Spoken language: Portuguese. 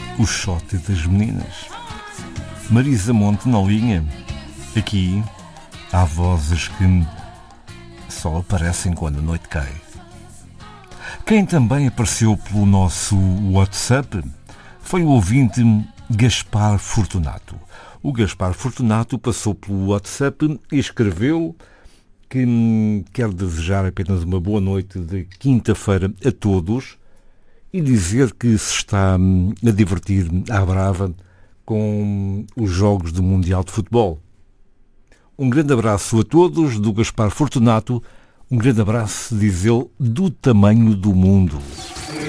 o shot das meninas. Marisa Monte na linha. Aqui há vozes que só aparecem quando a noite cai. Quem também apareceu pelo nosso WhatsApp foi o ouvinte Gaspar Fortunato. O Gaspar Fortunato passou pelo WhatsApp e escreveu que quer desejar apenas uma boa noite de quinta-feira a todos e dizer que se está a divertir à brava com os jogos do Mundial de Futebol. Um grande abraço a todos do Gaspar Fortunato, um grande abraço, diz ele, do tamanho do mundo.